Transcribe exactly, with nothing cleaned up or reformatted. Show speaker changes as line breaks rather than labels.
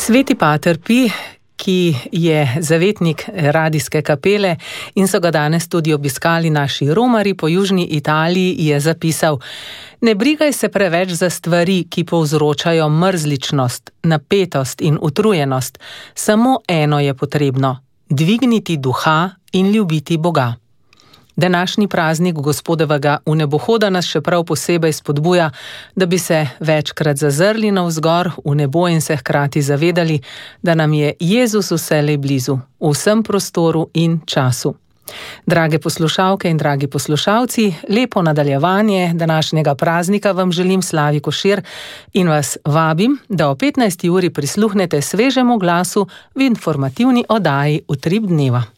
Sveti pater Pij, ki je zavetnik radijske kapele in so ga danes tudi obiskali naši romarji po južni Italiji, je zapisal: "Ne brigaj se preveč za stvari, ki povzročajo mrzličnost, napetost in utrujenost. Samo eno je potrebno: dvigniti duha in ljubiti Boga." Današnji praznik Gospodovega vnebohoda nas še prav posebej spodbuja, da bi se večkrat zazrli navzgor v nebo in se hkrati zavedali, da nam je Jezus vselej blizu, v vsem prostoru in času. Drage poslušalke in dragi poslušalci, lepo nadaljevanje današnjega praznika vam želim Slavi Košir in vas vabim, da o petnajsti uri prisluhnete svežemu glasu v informativni oddaji Utrip dneva.